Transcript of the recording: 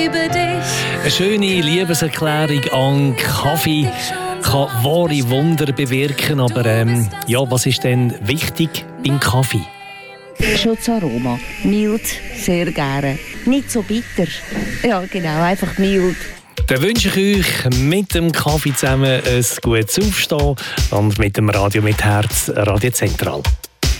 über dich. Eine schöne Liebeserklärung an Kaffee kann wahre Wunder bewirken. Aber was ist denn wichtig beim Kaffee? Schon das Aroma. Mild, sehr gerne. Nicht so bitter. Ja, genau, einfach mild. Dann wünsche ich euch mit dem Kaffee zusammen ein gutes Aufstehen und mit dem Radio mit Herz, Radio Zentral.